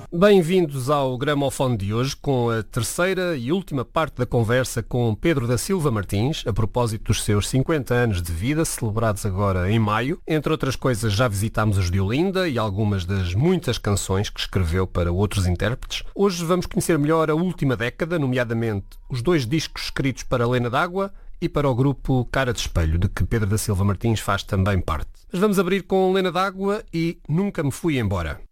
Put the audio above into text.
Bem-vindos ao Gramofone de hoje com a terceira e última parte da conversa com Pedro da Silva Martins, a propósito dos seus 50 anos de vida, celebrados agora em maio. Entre outras coisas, já visitámos os de Olinda e algumas das muitas canções que escreveu para outros intérpretes. Hoje vamos conhecer melhor a última década, nomeadamente os 2 discos escritos para Lena d'Água e para o grupo Cara de Espelho, de que Pedro da Silva Martins faz também parte. Mas vamos abrir com Lena d'Água e Nunca Me Fui Embora.